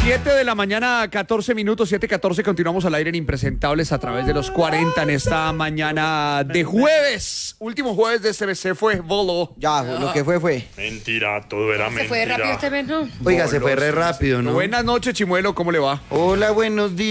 7 de la mañana, 14 minutos, 7:14, continuamos al aire en Impresentables a través de los 40 en esta mañana de jueves. Último jueves de CBC fue Bolo. Ya, lo que fue. Mentira, todo era Se mentira. fue rápido este mes, ¿no? Oiga, se fue re rápido, ¿no? Buenas noches, Chimuelo, ¿cómo le va? Hola, buenos días.